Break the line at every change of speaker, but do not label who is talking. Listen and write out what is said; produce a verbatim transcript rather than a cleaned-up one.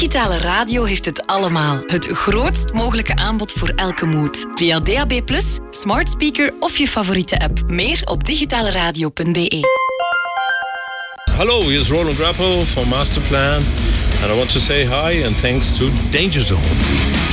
Digitale radio heeft het allemaal. Het grootst mogelijke aanbod voor elke mood. Via D A B plus, smart speaker of je favoriete app. Meer op digitaleradio punt b e.
Hello, here's Roland Grapple from Masterplan. And I want to say hi and thanks to Danger Zone.